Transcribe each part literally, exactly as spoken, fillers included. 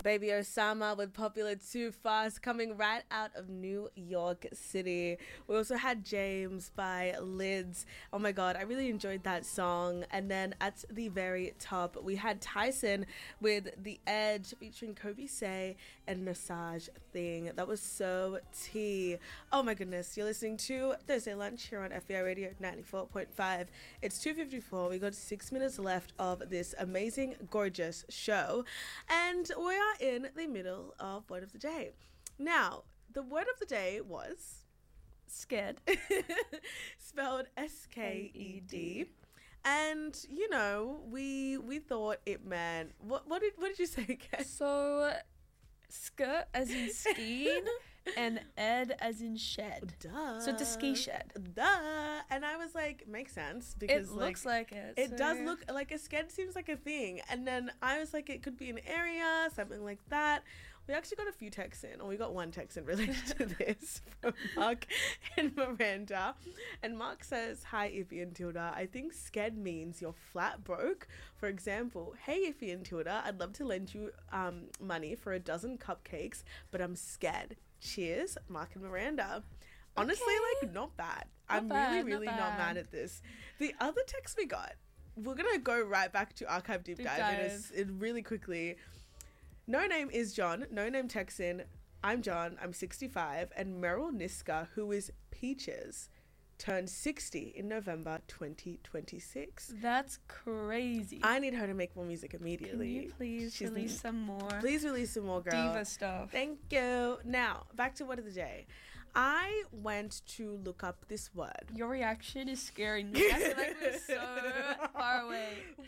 Baby Osama with Popular Too Fast coming right out of New York City. We also had James by Lids. Oh my god, I really enjoyed that song. And then at the very top, we had Tyson with The Edge featuring Kobe Say and Massage Thing. That was so tea. Oh my goodness, you're listening to Thursday Lunch here on F B I Radio ninety-four point five. It's two fifty-four. We got six minutes left of this amazing, gorgeous show. And we are in the middle of Word of the Day. Now, the word of the day was scared. Spelled S K E D. And, you know, we we thought it meant what what did what did you say again? So skirt as in skiing and ed as in shed. Duh. So it's a ski shed. Duh. And I was like, makes sense because it looks like, like it. It so. does look like a sked seems like a thing. And then I was like, it could be an area, something like that. We actually got a few texts in, or we got one text in related to this from Mark and Miranda. And Mark says, hi, Iffy and Tilda. I think sked means you're flat broke. For example, hey, Iffy and Tilda, I'd love to lend you um, money for a dozen cupcakes, but I'm scared. Cheers, Mark and Miranda. Honestly, okay. like, not bad. Not I'm bad, really, really not, not mad at this. The other text we got, we're going to go right back to Archive Deep, Deep Dive, dive. It, it really quickly. No name is John. No name texts in. I'm John. I'm sixty-five. And Meryl Niska, who is Peaches, turned sixty in November twenty twenty-six. That's crazy. I need her to make more music immediately. Can you please She's release the, some more? Please release some more, girl. Diva stuff. Thank you. Now, back to Word of the Day. I went to look up this word. Your reaction is scaring me. I feel like we're so far away.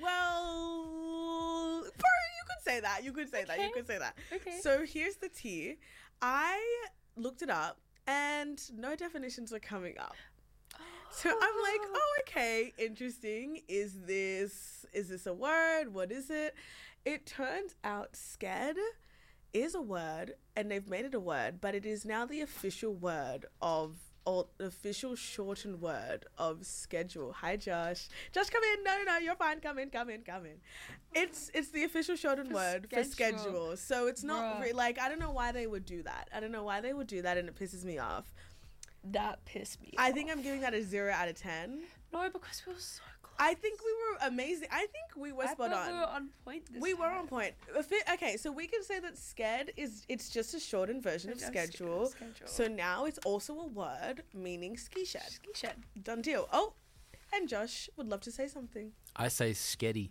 Well, you could say that. You could say okay. that. You could say that. Okay. So here's the tea. I looked it up and no definitions were coming up. So I'm like, oh, okay, interesting. Is this is this a word? What is it? It turns out sked is a word, and they've made it a word, but it is now the official word of, or the official shortened word of schedule. Hi, Josh. Josh, come in. No, no, no, you're fine. Come in, come in, come in. It's it's the official shortened for word schedule. for schedule. So it's not re- like, I don't know why they would do that. I don't know why they would do that, and it pisses me off. That pissed me I off. think I'm giving that a zero out of ten. No, because we were so close. I think we were amazing. I think we were I spot on. we were on point this We time. were on point. Okay, so we can say that sked is, it's just a shortened version of schedule. schedule. So now it's also a word meaning ski shed. Ski shed. Done deal. Oh, and Josh would love to say something. I say skeddy.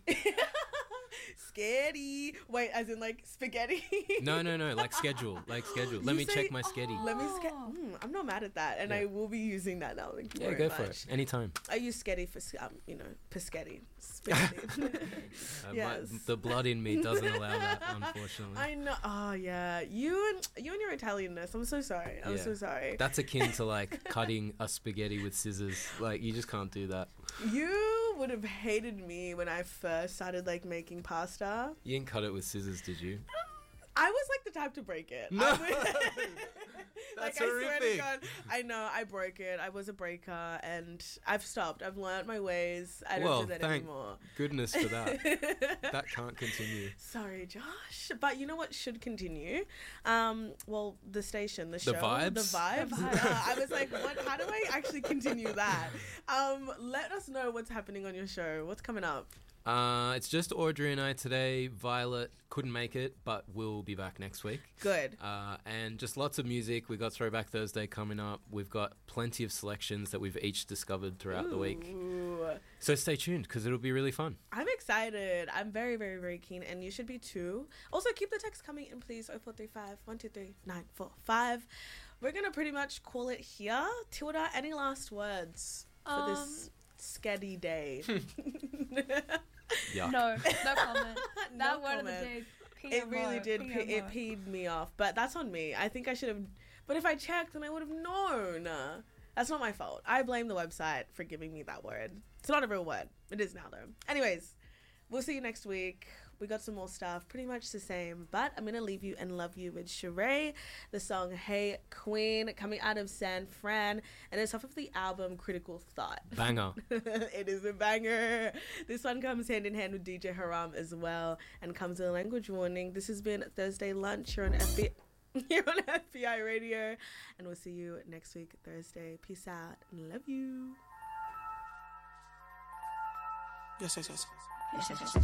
Sketty. Wait, as in like spaghetti? No, no, no, like schedule. Like schedule. Let You me say- check my sketty. Let me ske- mm, I'm not mad at that, and Yeah. I will be using that now. Thank you Yeah, very go much. for it. Anytime. I use sketty for, um, you know, pescetti. Spaghetti. Uh, Yes. my, the blood in me doesn't allow that, unfortunately. I know. Oh yeah, you and you and your Italianness. I'm so sorry. I'm Yeah. so sorry. That's akin to like cutting a spaghetti with scissors. Like, you just can't do that. You would have hated me when I first started like making pasta. You didn't cut it with scissors, did you? I was like the type to break it. No. I would- That's like, I swear to horrific. God, I know I broke it. I was a breaker, and I've stopped. I've learnt my ways. I don't Well, do that thank anymore. Goodness for that. That can't continue. Sorry, Josh. But you know what should continue? Um, well, the station, the show, The vibes? the vibes. The vibes. Uh, I was like, what? How do I actually continue that? Um, let us know what's happening on your show. What's coming up? Uh, it's just Audrey and I today. Violet couldn't make it, but we'll be back next week. Good. Uh, and just lots of music. We got Throwback Thursday coming up. We've got plenty of selections that we've each discovered throughout the week. Ooh. So stay tuned, because it'll be really fun. I'm excited. I'm very, very, very keen, and you should be too. Also, keep the text coming in, please. oh four three five, one two three, nine four five. We're going to pretty much call it here. Tilda, any last words for Um, this sketty day? Yuck. No, no comment. No That word of the comment. day. P It M O, really did. Pe- P M O. it peed me off, but that's on me. I think I should have. But if I checked, then I would have known. That's not my fault. I blame the website for giving me that word. It's not a real word. It is now, though. Anyways, we'll see you next week. we got some more stuff, pretty much the same. But I'm going to leave you and love you with Sheree, the song Hey Queen, coming out of San Fran. And it's off of the album Critical Thought. Banger. It is a banger. This one comes hand in hand with D J Haram as well and comes with a language warning. This has been Thursday Lunch here on F B I. Here on F B I Radio, and we'll see you next week Thursday. Peace out and love you. Yes, yes, yes. Yes, yes, yes.